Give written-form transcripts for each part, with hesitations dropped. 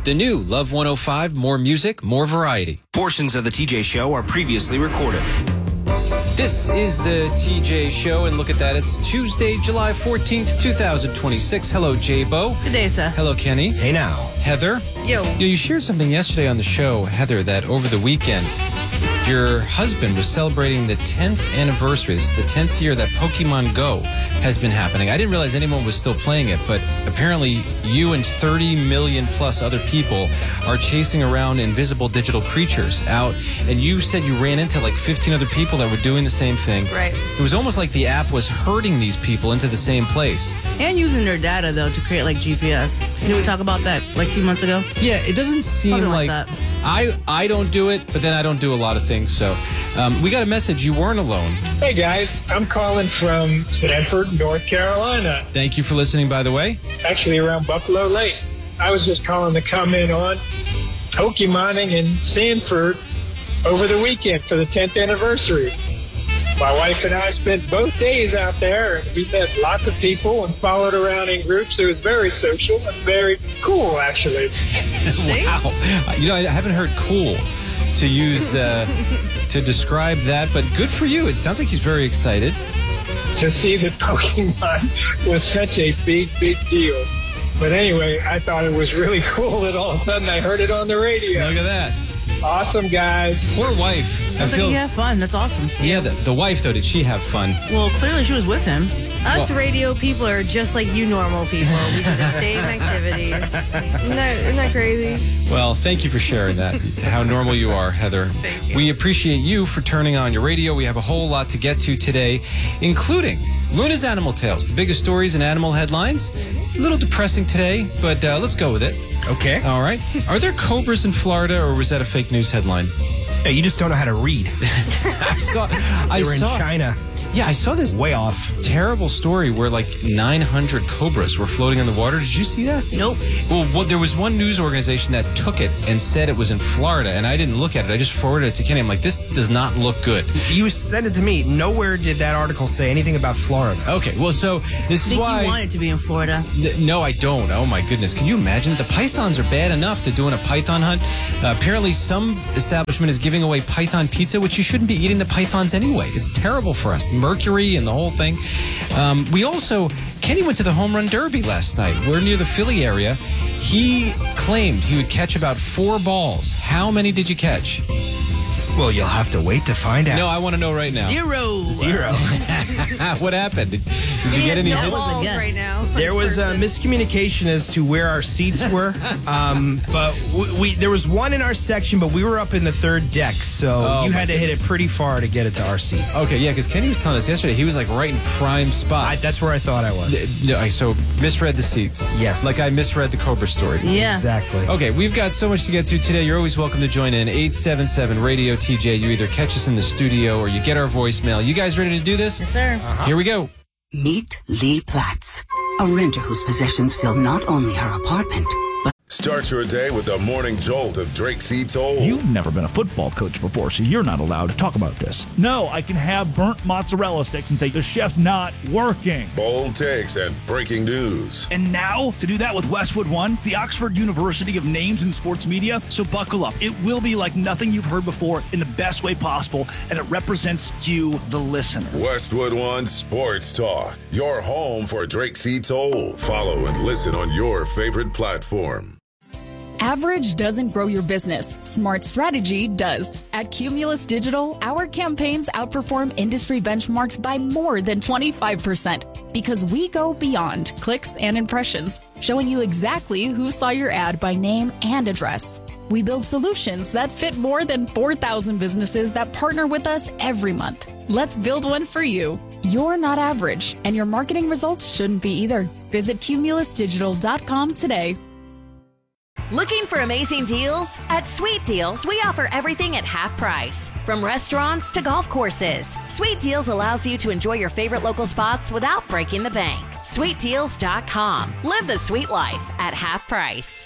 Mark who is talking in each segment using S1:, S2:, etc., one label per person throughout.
S1: The new Love 105, more music, more variety.
S2: Portions of the TJ Show are previously recorded.
S1: This is the TJ Show, and look at that. It's Tuesday, July 14th, 2026. Hello, J-Bo.
S3: Good day, sir.
S1: Hello, Kenny.
S4: Hey now.
S1: Heather.
S3: Yo.
S1: You shared something yesterday on the show, Heather, that over the weekend, your husband was celebrating the 10th anniversary. This is the 10th year that Pokemon Go has been happening. I didn't realize anyone was still playing it, but apparently you and 30 million plus other people are chasing around invisible digital creatures out. And you said you ran into like 15 other people that were doing the same thing.
S3: Right.
S1: It was almost like the app was herding these people into the same place.
S3: And using their data, though, to create, like, GPS. Didn't we talk about that, like, a few months ago?
S1: Yeah, it doesn't seem
S3: Something
S1: like
S3: that.
S1: I don't do it, but then I don't do a lot of things. So we got a message. You weren't alone.
S5: Hey guys, I'm calling from Sanford, North Carolina.
S1: Thank you for listening, by the way.
S5: Actually around Buffalo Lake. I was just calling to comment on Pokemoning in Sanford over the weekend for the 10th anniversary. My wife and I spent both days out there, and we met lots of people and followed around in groups. It was very social and very cool, actually.
S1: Wow. You know, I haven't heard cool to use to describe that, but good for you. It sounds like he's very excited.
S5: To see that Pokemon was such a big, big deal. But anyway, I thought it was really cool that all of a sudden I heard it on the radio.
S1: Look at that.
S5: Awesome, guys.
S1: Poor wife.
S3: Sounds like he had fun. That's awesome.
S1: Yeah, the wife, though, did she have fun?
S3: Well, clearly she was with him.
S6: Us radio people are just like you normal people. We do the same activities. Isn't that crazy?
S1: Well, thank you for sharing that, how normal you are, Heather.
S6: Thank you.
S1: We appreciate you for turning on your radio. We have a whole lot to get to today, including Luna's Animal Tales, the biggest stories in animal headlines. It's a little depressing today, but let's go with it.
S4: Okay.
S1: All right. Are there cobras in Florida, or was that a fake news headline?
S4: Hey, you just don't know how to read.
S1: I saw
S4: in China.
S1: Yeah, I saw this
S4: Way off.
S1: terrible story where like 900 cobras were floating in the water. Did you see that?
S3: Nope.
S1: Well, there was one news organization that took it and said it was in Florida, and I didn't look at it. I just forwarded it to Kenny. I'm like, this does not look good.
S4: You sent it to me. Nowhere did that article say anything about Florida.
S1: Okay, well, so this is
S3: I think
S1: why...
S3: you want it to be in Florida.
S1: No, I don't. Oh, my goodness. Can you imagine? The pythons are bad enough. They're doing a python hunt. Apparently, some establishment is giving away python pizza, which you shouldn't be eating the pythons anyway. It's terrible for us. Mercury and the whole thing. Kenny went to the Home Run Derby last night. We're near the Philly area. He claimed he would catch about 4 balls. How many did you catch?
S4: Well, you'll have to wait to find out.
S1: No, I want to know right now.
S3: Zero.
S1: What happened? Did you get any
S3: That
S1: hits?
S3: was a
S6: Balls
S3: guess.
S6: right now.
S4: There was a miscommunication as to where our seats were, but there was one in our section, but we were up in the 3rd deck, so you had to hit it pretty far to get it to our seats.
S1: Okay, yeah, because Kenny was telling us yesterday he was like right in prime spot.
S4: That's where I thought I was.
S1: No, so misread the seats.
S4: Yes.
S1: Like I misread the Cobra story.
S3: Yeah.
S4: Exactly.
S1: Okay, we've got so much to get to today. You're always welcome to join in. 877-RADIO-TJ. You either catch us in the studio or you get our voicemail. You guys ready to do this?
S3: Yes, sir.
S1: Here we go.
S7: Meet Lee Platts, a renter whose possessions fill not only her apartment, but
S8: Start your day with the morning jolt of Drake C. Toll.
S9: You've never been a football coach before, so you're not allowed to talk about this. No, I can have burnt mozzarella sticks and say the chef's not working.
S8: Bold takes and breaking news.
S9: And now, to do that with Westwood One, the Oxford University of Names in Sports Media, so buckle up. It will be like nothing you've heard before in the best way possible, and it represents you, the listener.
S8: Westwood One Sports Talk, your home for Drake C. Toll. Follow and listen on your favorite platform.
S10: Average doesn't grow your business. Smart strategy does. At Cumulus Digital, our campaigns outperform industry benchmarks by more than 25% because we go beyond clicks and impressions, showing you exactly who saw your ad by name and address. We build solutions that fit more than 4,000 businesses that partner with us every month. Let's build one for you. You're not average, and your marketing results shouldn't be either. Visit cumulusdigital.com today.
S11: Looking for amazing deals? At Sweet Deals, we offer everything at half price. From restaurants to golf courses, Sweet Deals allows you to enjoy your favorite local spots without breaking the bank. SweetDeals.com. Live the sweet life at half price.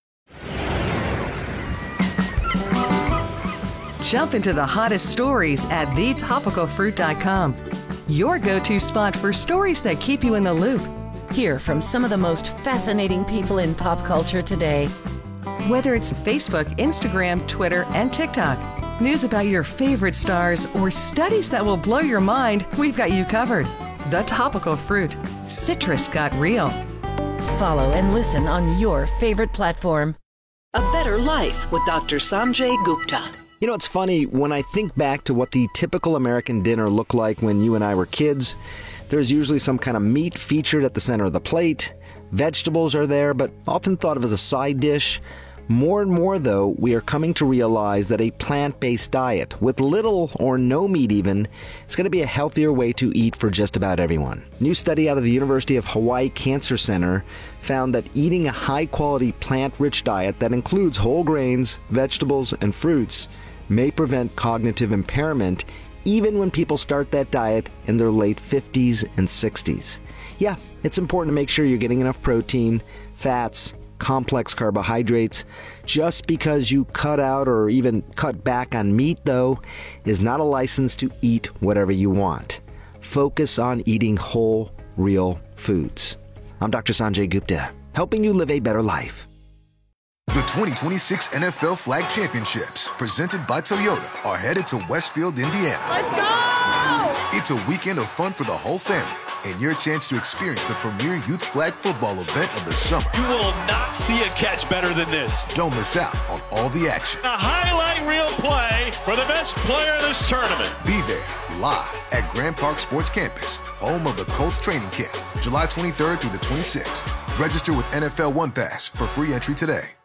S12: Jump into the hottest stories at thetopicalfruit.com. Your go-to spot for stories that keep you in the loop.
S11: Hear from some of the most fascinating people in pop culture today.
S12: Whether it's Facebook, Instagram, Twitter, and TikTok, news about your favorite stars, or studies that will blow your mind, we've got you covered. The Topical Fruit. Citrus got real.
S11: Follow and listen on your favorite platform.
S13: A Better Life with Dr. Sanjay Gupta.
S14: You know, it's funny, when I think back to what the typical American dinner looked like when you and I were kids, there's usually some kind of meat featured at the center of the plate. Vegetables are there, but often thought of as a side dish. More and more, though, we are coming to realize that a plant-based diet, with little or no meat even, is going to be a healthier way to eat for just about everyone. A new study out of the University of Hawaii Cancer Center found that eating a high-quality plant-rich diet that includes whole grains, vegetables, and fruits may prevent cognitive impairment even when people start that diet in their late 50s and 60s. Yeah, it's important to make sure you're getting enough protein, fats, complex carbohydrates. Just because you cut out or even cut back on meat, though, is not a license to eat whatever you want. Focus on eating whole, real foods. I'm Dr. Sanjay Gupta, helping you live a better life.
S15: The 2026 NFL Flag Championships, presented by Toyota, are headed to Westfield, Indiana.
S16: Let's go!
S15: It's a weekend of fun for the whole family, and your chance to experience the premier youth flag football event of the summer.
S16: You will not see a catch better than this.
S15: Don't miss out on all the action.
S16: A highlight reel play for the best player of this tournament.
S15: Be there live at Grand Park Sports Campus, home of the Colts training camp, July 23rd through the 26th. Register with NFL One Pass for free entry today.